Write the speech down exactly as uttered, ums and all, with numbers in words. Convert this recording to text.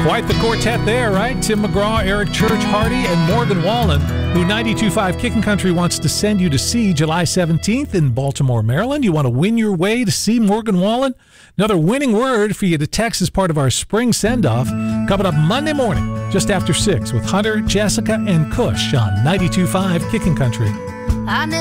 Quite the quartet there, right? Tim McGraw, Eric Church Hardy, and Morgan Wallen, who ninety-two point five Kickin' Country wants to send you to see July seventeenth in Baltimore, Maryland. You want to win your way to see Morgan Wallen? Another winning word for you to text as part of our spring send-off. Coming up Monday morning, just after six, with Hunter, Jessica, and Kush on ninety-two point five Kickin' Country.